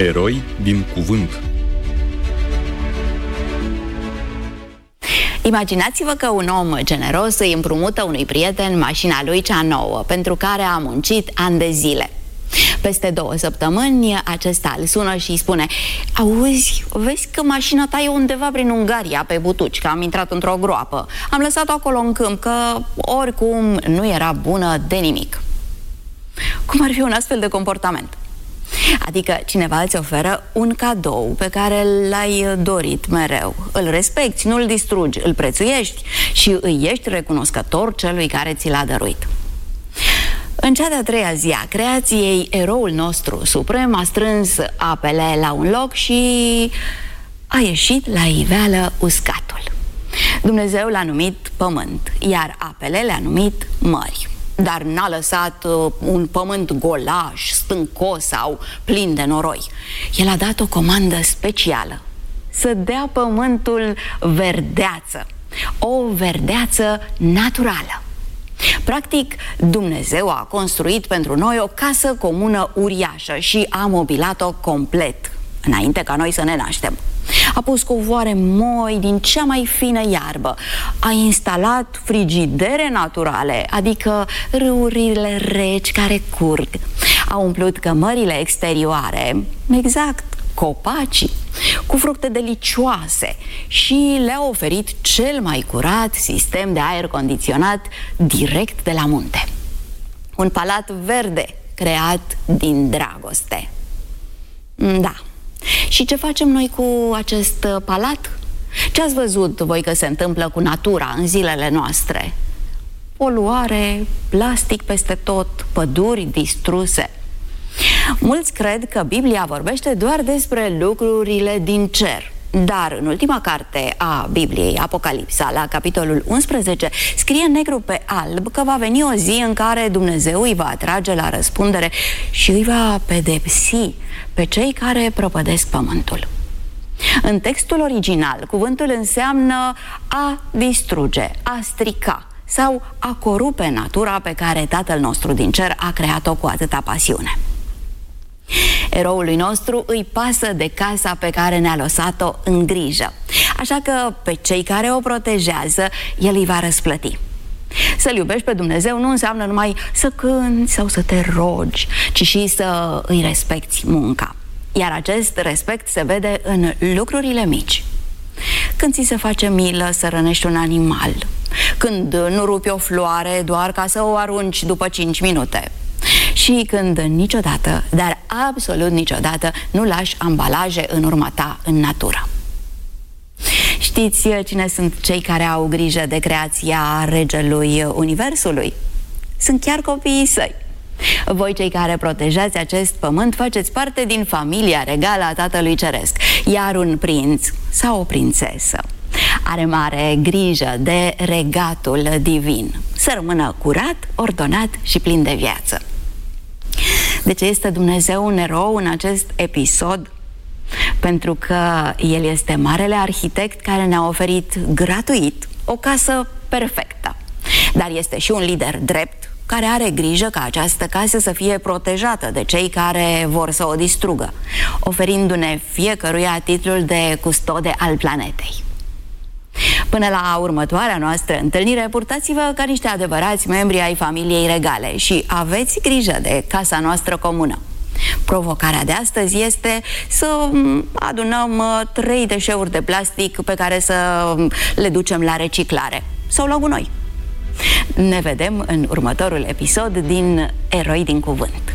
Eroi din cuvânt. Imaginați-vă că un om generos îi împrumută unui prieten mașina lui cea nouă, pentru care a muncit ani de zile. Peste 2 săptămâni, acesta îl sună și îi spune: auzi, vezi că mașina ta e undeva prin Ungaria, pe Butuci, că am intrat într-o groapă. Am lăsat-o acolo în câmp, că oricum nu era bună de nimic. Cum ar fi un astfel de comportament? Adică cineva îți oferă un cadou pe care l-ai dorit mereu. Îl respecti, nu îl distrugi, îl prețuiești și îi ești recunoscător celui care ți l-a dăruit. În cea de-a 3-a zi a creației, eroul nostru suprem a strâns apele la un loc și a ieșit la iveală uscatul. Dumnezeu l-a numit pământ, iar apele le-a numit mări. Dar n-a lăsat un pământ golaș, stâncos sau plin de noroi. El a dat o comandă specială: să dea pământul verdeață, o verdeață naturală. Practic, Dumnezeu a construit pentru noi o casă comună uriașă și a mobilat-o complet, înainte ca noi să ne naștem. A pus covoare moi din cea mai fină iarbă, a instalat frigidere naturale, adică râurile reci care curg, a umplut cămările exterioare, exact, copacii, cu fructe delicioase și le-a oferit cel mai curat sistem de aer condiționat direct de la munte. Un palat verde creat din dragoste. Da. Și ce facem noi cu acest palat? Ce ați văzut voi că se întâmplă cu natura în zilele noastre? Poluare, plastic peste tot, păduri distruse. Mulți cred că Biblia vorbește doar despre lucrurile din cer. Dar în ultima carte a Bibliei, Apocalipsa, la capitolul 11, scrie negru pe alb că va veni o zi în care Dumnezeu îi va atrage la răspundere și îi va pedepsi pe cei care prăpădesc pământul. În textul original, cuvântul înseamnă a distruge, a strica sau a corupe natura pe care Tatăl nostru din cer a creat-o cu atâta pasiune. Eroului nostru îi pasă de casa pe care ne-a lăsat-o în grijă, așa că pe cei care o protejează, el îi va răsplăti. Să-L iubești pe Dumnezeu nu înseamnă numai să cânți sau să te rogi, ci și să îi respecti munca. Iar acest respect se vede în lucrurile mici. Când ți se face milă să rănești un animal, când nu rupi o floare doar ca să o arunci după 5 minute, și când niciodată, dar absolut niciodată, nu lași ambalaje în urma ta în natură. Știți cine sunt cei care au grijă de creația regelui Universului? Sunt chiar copiii săi. Voi, cei care protejați acest pământ, faceți parte din familia regală a Tatălui Ceresc, iar un prinț sau o prințesă are mare grijă de regatul divin, să rămână curat, ordonat și plin de viață. De ce este Dumnezeu un erou în acest episod? Pentru că El este marele arhitect care ne-a oferit gratuit o casă perfectă. Dar este și un lider drept care are grijă ca această casă să fie protejată de cei care vor să o distrugă, oferindu-ne fiecăruia titlul de custode al planetei. Până la următoarea noastră întâlnire, purtați-vă ca niște adevărați membri ai familiei regale și aveți grijă de casa noastră comună. Provocarea de astăzi este să adunăm 3 deșeuri de plastic pe care să le ducem la reciclare sau la gunoi. Ne vedem în următorul episod din Eroi din Cuvânt.